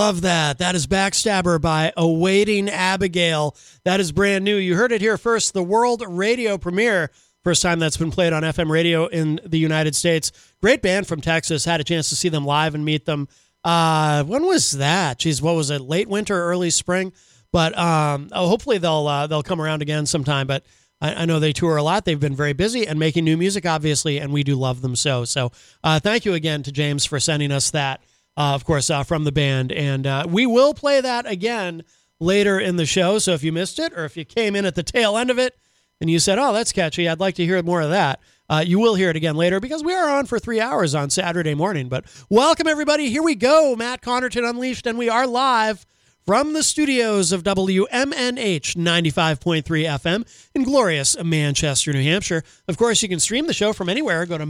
Love that. That is Backstabber by Awaiting Abigail. That is brand new. You heard it here first. The world radio premiere. First time that's been played on FM radio in the United States. Great band from Texas. Had a chance to see them live and meet them. When was that? Geez, what was it? Late winter, early spring? But hopefully they'll come around again sometime. But I know they tour a lot. They've been very busy and making new music, obviously, and we do love them so. So thank you again to James for sending us that. Of course, from the band. And we will play that again later in the show. So if you missed it or if you came in at the tail end of it and you said, oh, that's catchy, I'd like to hear more of that, you will hear it again later because we are on for 3 hours on Saturday morning. But welcome, everybody. Here we go. Matt Connerton Unleashed, and we are live from the studios of WMNH 95.3 FM in glorious Manchester, New Hampshire. Of course, you can stream the show from anywhere. Go to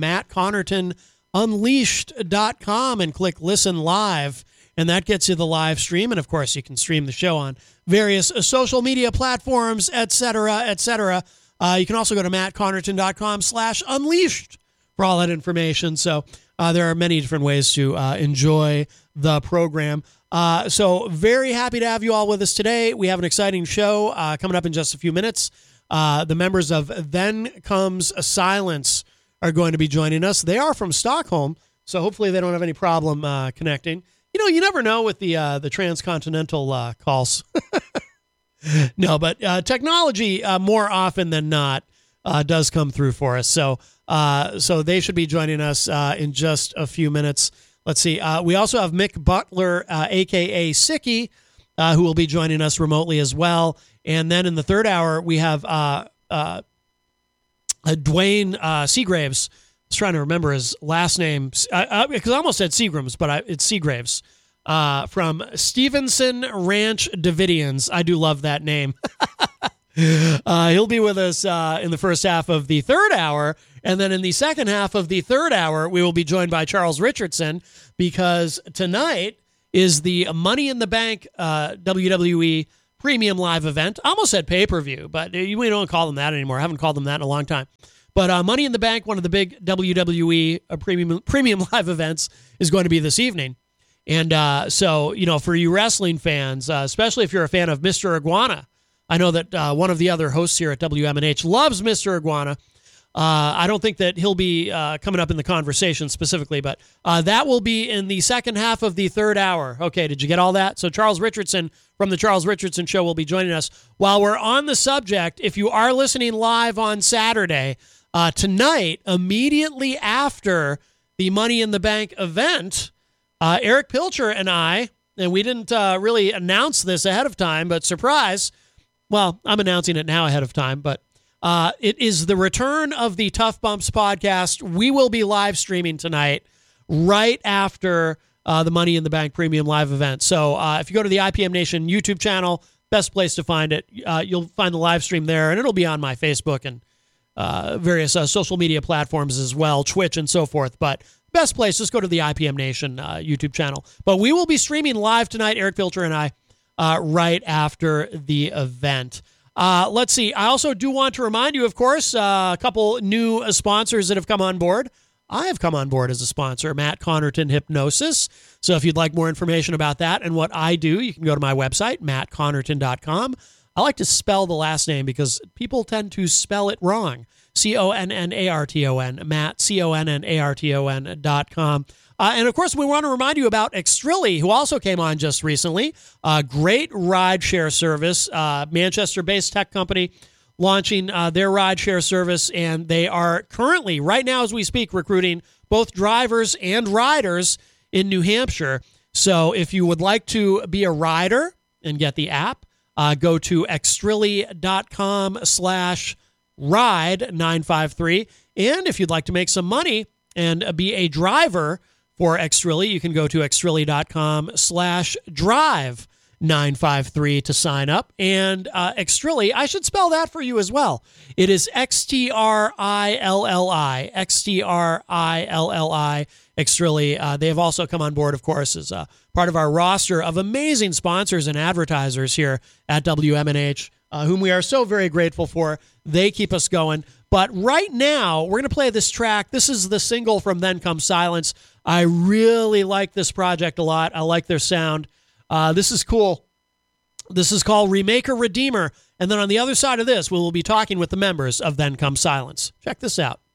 mattconnertonunleashed.com and click Listen Live, and that gets you the live stream. And, of course, you can stream the show on various social media platforms, etc., etc. You can also go to mattconnerton.com/unleashed for all that information. So there are many different ways to enjoy the program. So very happy to have you all with us today. We have an exciting show coming up in just a few minutes. The members of Then Comes Silence are going to be joining us. They are from Stockholm, so hopefully they don't have any problem connecting. You know, you never know with the transcontinental calls. No, but technology more often than not does come through for us. So they should be joining us in just a few minutes. Let's see. We also have Mick Butler, a.k.a. Sicky, who will be joining us remotely as well. And then in the third hour, we have Dwayne Seagraves. I was trying to remember his last name because I almost said Seagrams, but it's Seagraves from Stevenson Ranch Davidians. I do love that name. He'll be with us in the first half of the third hour. And then in the second half of the third hour, we will be joined by Charles Richardson because tonight is the Money in the Bank WWE Premium Live event. I almost said pay-per-view, but we don't call them that anymore. I haven't called them that in a long time. But Money in the Bank, one of the big WWE Premium Live events, is going to be this evening. And so, you know, for you wrestling fans, especially if you're a fan of Mr. Iguana, I know that one of the other hosts here at WMNH loves Mr. Iguana. I don't think that he'll be coming up in the conversation specifically, but that will be in the second half of the third hour. Okay, did you get all that? So Charles Richardson from The Charles Richardson Show will be joining us. While we're on the subject, if you are listening live on Saturday, tonight, immediately after the Money in the Bank event, Eric Pilcher and I, and we didn't really announce this ahead of time, but surprise, well, I'm announcing it now ahead of time, but it is the return of the Tough Bumps podcast. We will be live streaming tonight right after the Money in the Bank Premium Live event. So if you go to the IPM Nation YouTube channel, best place to find it. You'll find the live stream there, and it'll be on my Facebook and various social media platforms as well, Twitch and so forth. But best place, just go to the IPM Nation YouTube channel. But we will be streaming live tonight, Eric Pilcher and I, right after the event. Let's see. I also do want to remind you, of course, a couple new sponsors that have come on board. I have come on board as a sponsor, Matt Connerton Hypnosis. So if you'd like more information about that and what I do, you can go to my website, mattconnerton.com. I like to spell the last name because people tend to spell it wrong. Connarton, Matt, Connarton.com. And, of course, we want to remind you about Extrilli, who also came on just recently. Great rideshare service, Manchester-based tech company launching their rideshare service. And they are currently, right now as we speak, recruiting both drivers and riders in New Hampshire. So if you would like to be a rider and get the app, go to extrilli.com/ride953. And if you'd like to make some money and be a driver for Extrilli, you can go to extrilli.com/drive953 to sign up. And Extrilli, I should spell that for you as well. It is XTRILLI, XTRILLI, Extrilli. They have also come on board, of course, as part of our roster of amazing sponsors and advertisers here at WMNH, whom we are so very grateful for. They keep us going. But right now, we're going to play this track. This is the single from Then Comes Silence. I really like this project a lot. I like their sound. This is cool. This is called Remaker Redeemer. And then on the other side of this, we will be talking with the members of Then Comes Silence. Check this out.